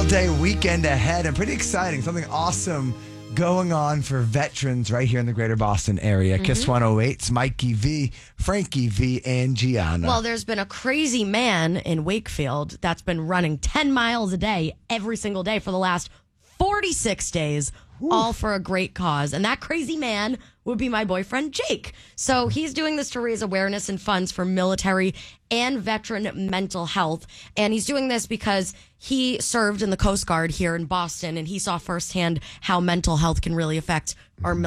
Memorial Day weekend ahead and pretty exciting. Something awesome going on for veterans right here in the greater Boston area. Kiss 108's Mikey V, Frankie V, and Gianna. Well, there's been a crazy man in Wakefield that's been running 10 miles a day every single day for the last 46 days, all for a great cause. And that crazy man would be my boyfriend, Jake. So he's doing this to raise awareness and funds for military and veteran mental health. And he's doing this because he served in the Coast Guard here in Boston, and he saw firsthand how mental health can really affect our military.